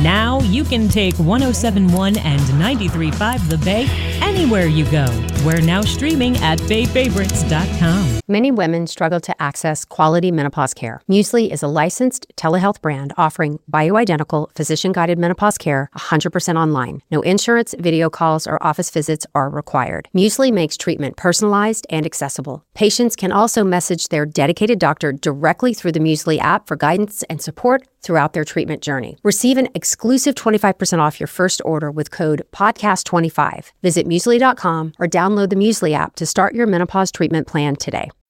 Now you can take 107.1 and 93.5 The Bay anywhere you go. We're now streaming at bayfavorites.com. Many women struggle to access quality menopause care. Muesli is a licensed telehealth brand offering bioidentical, physician-guided menopause care 100% online. No insurance, video calls, or office visits are required. Muesli makes treatment personalized and accessible. Patients can also message their dedicated doctor directly through the Muesli app for guidance and support throughout their treatment journey. Receive an exclusive 25% off your first order with code PODCAST25. Visit Muesli.com or download the Muesli app to start your menopause treatment plan today.